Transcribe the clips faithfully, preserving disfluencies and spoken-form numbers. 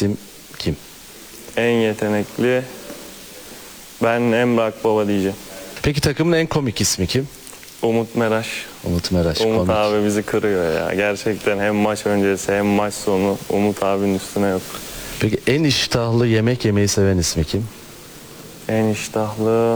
isim kim? En yetenekli ben Emre Akbaba diyeceğim. Peki takımın en komik ismi kim? Umut Meraş. Umut Meraş. Umut komik. abi bizi kırıyor ya. Gerçekten hem maç öncesi hem maç sonu Umut abinin üstüne yok. Peki en iştahlı yemek yemeyi seven ismi kim? En iştahlı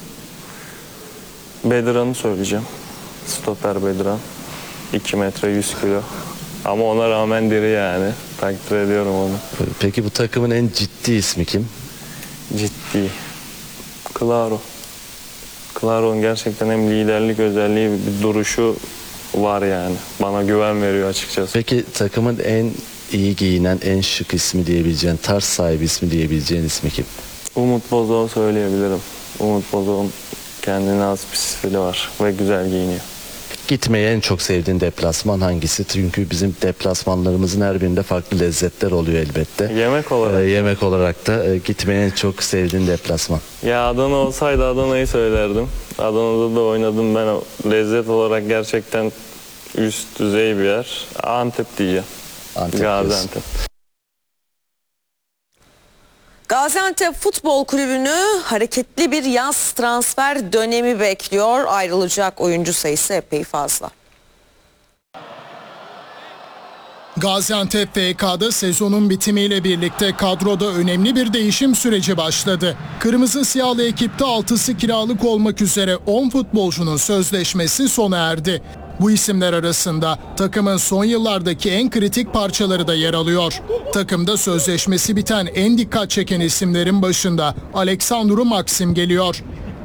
Bedran'ı söyleyeceğim. Stoper Bedran. iki metre yüz kilo. Ama ona rağmen diri yani. Takdir ediyorum onu. Peki bu takımın en ciddi ismi kim? Ciddi. Claro. Claro'nun gerçekten hem liderlik özelliği bir duruşu var yani. Bana güven veriyor açıkçası. Peki takımın en iyi giyinen, en şık ismi diyebileceğin, tarz sahibi ismi diyebileceğin ismi kim? Umut Bozok'u söyleyebilirim. Umut Bozok'un kendine az bir stili var ve güzel giyiniyor. Gitmeyi en çok sevdiğin deplasman hangisi? Çünkü bizim deplasmanlarımızın her birinde farklı lezzetler oluyor elbette. Yemek olarak. Ee, yemek olarak da e, gitmeyi en çok sevdiğin deplasman. Ya Adana olsaydı Adana'yı söylerdim. Adana'da da oynadım ben. O lezzet olarak gerçekten üst düzey bir yer. Antep diyeceğim. Antep Gaziantep. Gaziantep Futbol Kulübü'nü hareketli bir yaz transfer dönemi bekliyor. Ayrılacak oyuncu sayısı epey fazla. Gaziantep F K'da sezonun bitimiyle birlikte kadroda önemli bir değişim süreci başladı. Kırmızı Siyahlı ekipte altısı kiralık olmak üzere on futbolcunun sözleşmesi sona erdi. Bu isimler arasında takımın son yıllardaki en kritik parçaları da yer alıyor. Takımda sözleşmesi biten en dikkat çeken isimlerin başında Aleksandru Maxim geliyor.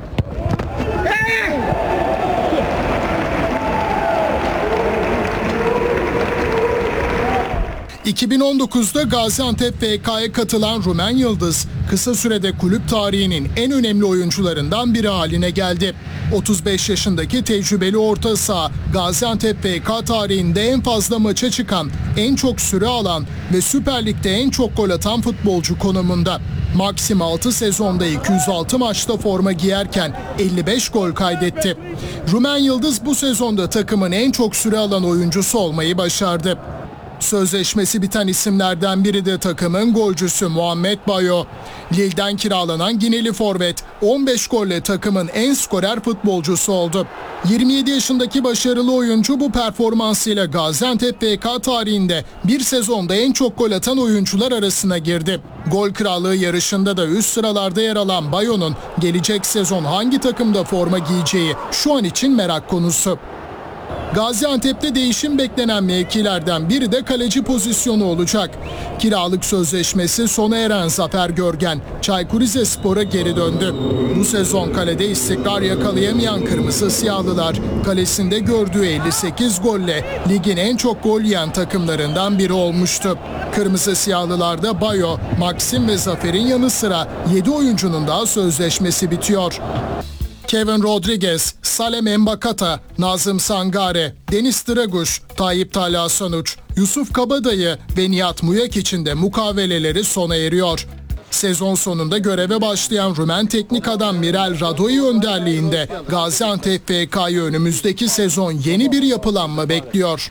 iki bin on dokuzda Gaziantep F K'ya katılan Rumen Yıldız, kısa sürede kulüp tarihinin en önemli oyuncularından biri haline geldi. otuz beş yaşındaki tecrübeli orta saha, Gaziantep F K tarihinde en fazla maça çıkan, en çok süre alan ve Süper Lig'de en çok gol atan futbolcu konumunda. Maxim altı sezonda iki yüz altı maçta forma giyerken elli beş gol kaydetti. Rumen Yıldız bu sezonda takımın en çok süre alan oyuncusu olmayı başardı. Sözleşmesi biten isimlerden biri de takımın golcüsü Muhammed Bayo. Lille'den kiralanan Gineli forvet on beş golle takımın en skorer futbolcusu oldu. yirmi yedi yaşındaki başarılı oyuncu bu performansıyla Gaziantep F K tarihinde bir sezonda en çok gol atan oyuncular arasına girdi. Gol krallığı yarışında da üst sıralarda yer alan Bayo'nun gelecek sezon hangi takımda forma giyeceği şu an için merak konusu. Gaziantep'te değişim beklenen mevkilerden biri de kaleci pozisyonu olacak. Kiralık sözleşmesi sona eren Zafer Görgen, Çaykur Rizespor'a geri döndü. Bu sezon kalede istikrar yakalayamayan Kırmızı Siyahlılar, kalesinde gördüğü elli sekiz golle ligin en çok gol yiyen takımlarından biri olmuştu. Kırmızı Siyahlılarda Bayo, Maxim ve Zafer'in yanı sıra yedi oyuncunun daha sözleşmesi bitiyor. Kevin Rodriguez, Salem Embakata, Nazım Sangare, Deniz Draguş, Tayyip Talha Sanuç, Yusuf Kabadayı ve Nihat Muyak için de mukaveleleri sona eriyor. Sezon sonunda göreve başlayan Rumen teknik adam Mirel Radoi önderliğinde Gaziantep F K'yı önümüzdeki sezon yeni bir yapılanma bekliyor.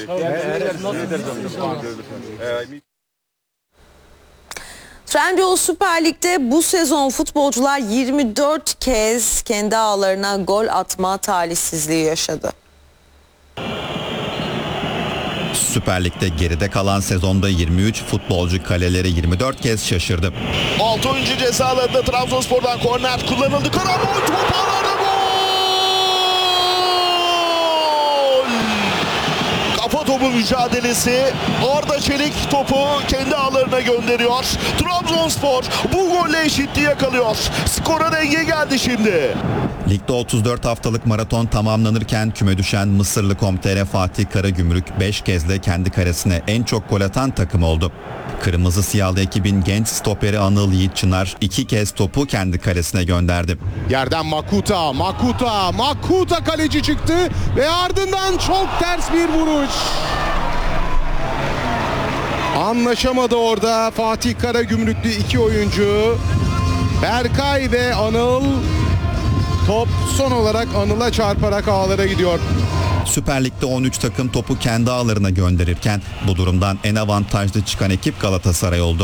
Trendyol Süper Lig'de bu sezon futbolcular yirmi dört kez kendi ağlarına gol atma talihsizliği yaşadı. Süper Lig'de geride kalan sezonda yirmi üç futbolcu kaleleri yirmi dört kez şaşırdı. altı oyuncu ceza alanında Trabzonspor'dan korner kullanıldı. Karambol top ağlarda gol! Kafa topu mücadelesi. Arda Çelik topu kendi ağlarına gönderiyor. Trabzonspor bu golle eşitliği yakalıyor. Skora denge geldi şimdi. Ligde otuz dört haftalık maraton tamamlanırken küme düşen Mısırlı Komtere Fatih Karagümrük beş kez de kendi karesine en çok gol atan takım oldu. Kırmızı Siyahlı ekibin genç stoperi Anıl Yiğit Çınar iki kez topu kendi kalesine gönderdi. Yerden Makuta, Makuta, Makuta kaleci çıktı ve ardından çok ters bir vuruş. Anlaşamadı orada Fatih Karagümrüklü iki oyuncu. Berkay ve Anıl. Top son olarak Anıl'a çarparak ağlara gidiyor. Süper Lig'de on üç takım topu kendi ağlarına gönderirken bu durumdan en avantajlı çıkan ekip Galatasaray oldu.